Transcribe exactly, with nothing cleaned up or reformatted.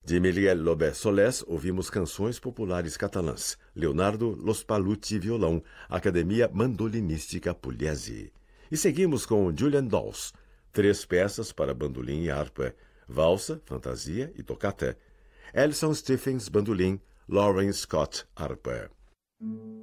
De Miguel Lobé Solés, ouvimos canções populares catalãs. Leonardo Los Paluti, violão. Academia Mandolinística Pugliese. E seguimos com Julian Dawes. Três peças para bandolim e harpa. Valsa, fantasia e tocata. Alison Stephens, bandolim. Lauren Scott, harpa.